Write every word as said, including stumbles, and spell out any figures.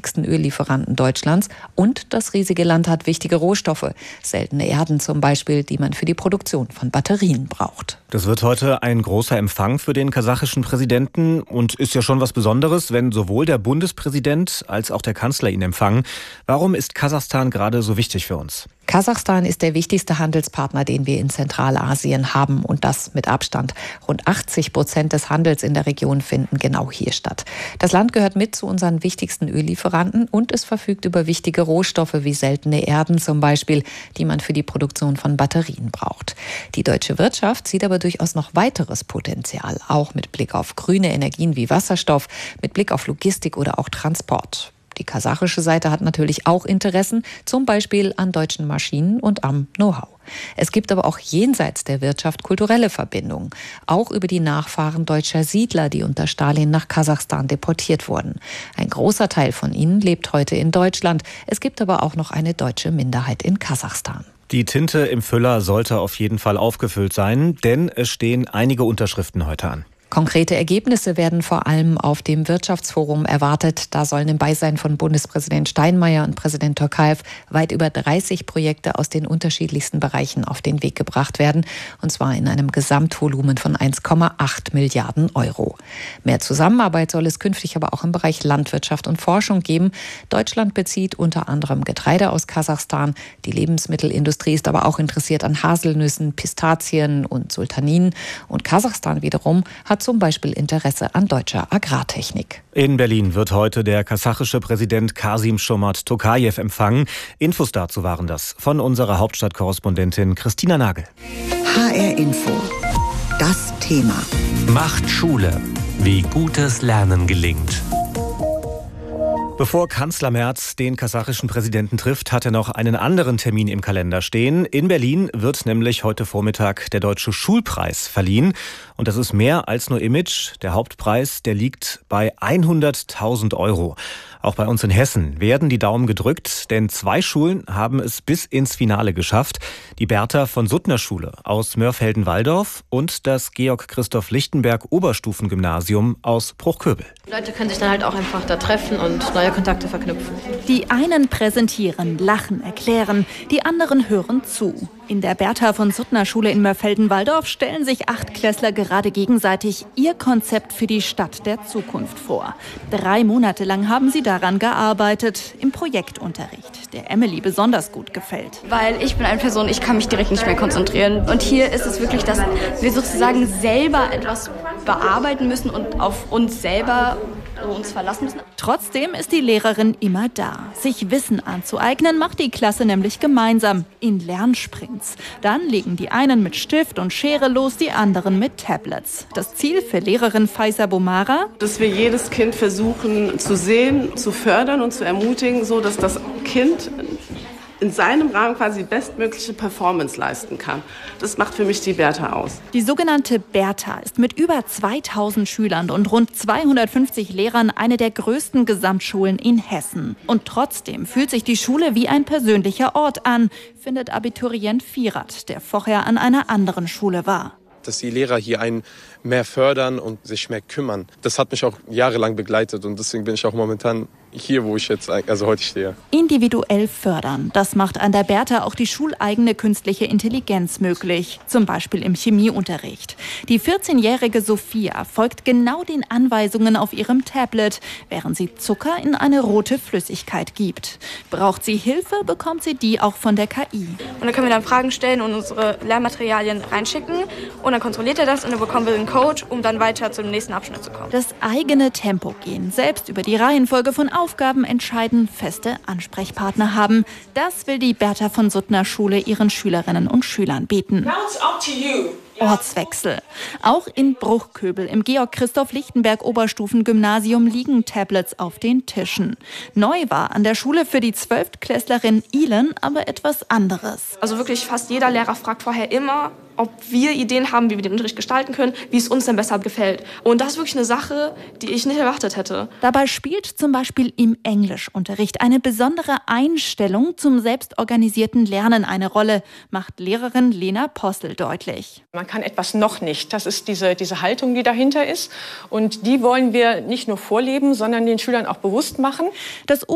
wichtigsten Öllieferanten Deutschlands und das riesige Land hat wichtige Rohstoffe, seltene Erden zum Beispiel, die man für die Produktion von Batterien braucht. Das wird heute ein großer Empfang für den kasachischen Präsidenten und ist ja schon was Besonderes, wenn sowohl der Bundespräsident als auch der Kanzler ihn empfangen. Warum ist Kasachstan gerade so wichtig für uns? Kasachstan ist der wichtigste Handelspartner, den wir in Zentralasien haben und das mit Abstand. Rund achtzig Prozent des Handels in der Region finden genau hier statt. Das Land gehört mit zu unseren wichtigsten Öllieferanten und es verfügt über wichtige Rohstoffe wie seltene Erden zum Beispiel, die man für die Produktion von Batterien braucht. Die deutsche Wirtschaft sieht aber durchaus noch weiteres Potenzial, auch mit Blick auf grüne Energien wie Wasserstoff, mit Blick auf Logistik oder auch Transport. Die kasachische Seite hat natürlich auch Interessen, zum Beispiel an deutschen Maschinen und am Know-how. Es gibt aber auch jenseits der Wirtschaft kulturelle Verbindungen, auch über die Nachfahren deutscher Siedler, die unter Stalin nach Kasachstan deportiert wurden. Ein großer Teil von ihnen lebt heute in Deutschland. Es gibt aber auch noch eine deutsche Minderheit in Kasachstan. Die Tinte im Füller sollte auf jeden Fall aufgefüllt sein, denn es stehen einige Unterschriften heute an. Konkrete Ergebnisse werden vor allem auf dem Wirtschaftsforum erwartet. Da sollen im Beisein von Bundespräsident Steinmeier und Präsident Tokayev weit über dreißig Projekte aus den unterschiedlichsten Bereichen auf den Weg gebracht werden. Und zwar in einem Gesamtvolumen von eins Komma acht Milliarden Euro. Mehr Zusammenarbeit soll es künftig aber auch im Bereich Landwirtschaft und Forschung geben. Deutschland bezieht unter anderem Getreide aus Kasachstan. Die Lebensmittelindustrie ist aber auch interessiert an Haselnüssen, Pistazien und Sultaninen. Und Kasachstan wiederum hat zum Beispiel Interesse an deutscher Agrartechnik. In Berlin wird heute der kasachische Präsident Kasim-Jomart Tokayev empfangen. Infos dazu waren das von unserer Hauptstadtkorrespondentin Christina Nagel. H R Info. Das Thema. Macht Schule. Wie gutes Lernen gelingt. Bevor Kanzler Merz den kasachischen Präsidenten trifft, hat er noch einen anderen Termin im Kalender stehen. In Berlin wird nämlich heute Vormittag der Deutsche Schulpreis verliehen. Und das ist mehr als nur Image. Der Hauptpreis, der liegt bei hunderttausend Euro. Auch bei uns in Hessen werden die Daumen gedrückt, denn zwei Schulen haben es bis ins Finale geschafft. Die Bertha von Suttner Schule aus Mörfelden-Walldorf und das Georg-Christoph-Lichtenberg Oberstufengymnasium aus Bruchköbel. Die Leute können sich dann halt auch einfach da treffen und neue Kontakte verknüpfen. Die einen präsentieren, lachen, erklären, die anderen hören zu. In der Bertha von Suttner Schule in Mörfelden-Walldorf stellen sich Achtklässler gerade gegenseitig ihr Konzept für die Stadt der Zukunft vor. Drei Monate lang haben sie daran gearbeitet, im Projektunterricht, der Emily besonders gut gefällt. Weil ich bin eine Person, ich kann mich direkt nicht mehr konzentrieren. Und hier ist es wirklich, dass wir sozusagen selber etwas bearbeiten müssen und auf uns selber uns verlassen müssen. Trotzdem ist die Lehrerin immer da. Sich Wissen anzueignen, macht die Klasse nämlich gemeinsam in Lernsprints. Dann legen die einen mit Stift und Schere los, die anderen mit Tablets. Das Ziel für Lehrerin Faisa Bomara? Dass wir jedes Kind versuchen zu sehen, zu fördern und zu ermutigen, so dass das Kind in seinem Rahmen quasi die bestmögliche Performance leisten kann. Das macht für mich die Bertha aus. Die sogenannte Bertha ist mit über zweitausend Schülern und rund zweihundertfünfzig Lehrern eine der größten Gesamtschulen in Hessen. Und trotzdem fühlt sich die Schule wie ein persönlicher Ort an, findet Abiturient Firat, der vorher an einer anderen Schule war. Dass die Lehrer hier einen mehr fördern und sich mehr kümmern. Das hat mich auch jahrelang begleitet und deswegen bin ich auch momentan hier, wo ich jetzt also heute stehe. Individuell fördern, das macht an der Bertha auch die schuleigene künstliche Intelligenz möglich, zum Beispiel im Chemieunterricht. Die vierzehnjährige Sophia folgt genau den Anweisungen auf ihrem Tablet, während sie Zucker in eine rote Flüssigkeit gibt. Braucht sie Hilfe, bekommt sie die auch von der K I. Und dann können wir dann Fragen stellen und unsere Lehrmaterialien reinschicken und dann kontrolliert er das und dann bekommen wir einen Code, um dann weiter zum nächsten Abschnitt zu kommen. Das eigene Tempo gehen, selbst über die Reihenfolge von Aufgaben entscheiden, feste Ansprechpartner haben. Das will die Bertha von Suttner Schule ihren Schülerinnen und Schülern bieten. Ortswechsel. Auch in Bruchköbel im Georg-Christoph-Lichtenberg Oberstufengymnasium liegen Tablets auf den Tischen. Neu war an der Schule für die Zwölftklässlerin Ilen aber etwas anderes. Also wirklich fast jeder Lehrer fragt vorher immer, ob wir Ideen haben, wie wir den Unterricht gestalten können, wie es uns denn besser gefällt. Und das ist wirklich eine Sache, die ich nicht erwartet hätte. Dabei spielt zum Beispiel im Englischunterricht eine besondere Einstellung zum selbstorganisierten Lernen eine Rolle, macht Lehrerin Lena Possel deutlich. Man kann etwas noch nicht. Das ist diese, diese Haltung, die dahinter ist. Und die wollen wir nicht nur vorleben, sondern den Schülern auch bewusst machen. Das